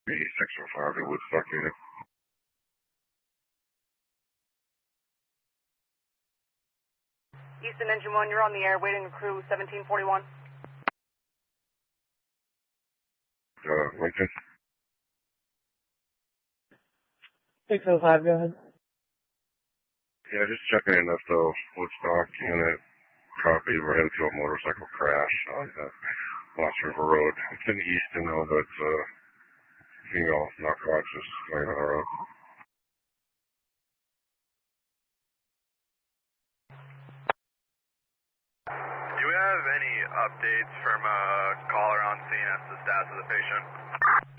605 to Woodstock unit. Houston Engine 1, you're on the air, waiting for crew 1741. Lincoln? 605, go ahead. Yeah, just checking in if the Woodstock unit copy ran into a motorcycle crash on Lost River Road. It's in Easton though, but female narcotics just laying on the road. Do we have any updates from a caller on scene as to the status of the patient?